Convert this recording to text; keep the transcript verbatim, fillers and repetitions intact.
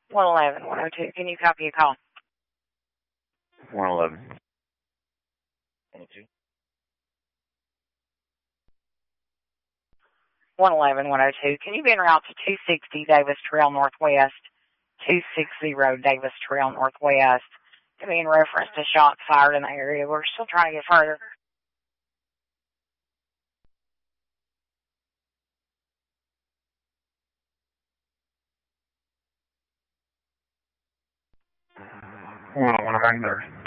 one eleven, one oh two. Can you copy a call? one eleven. one oh two. one eleven, one oh two. Can you be en route to two sixty Davis Trail Northwest? two sixty Davis Trail Northwest. Can be in reference to shots fired in the area. We're still trying to get further. One, one, I'm right there.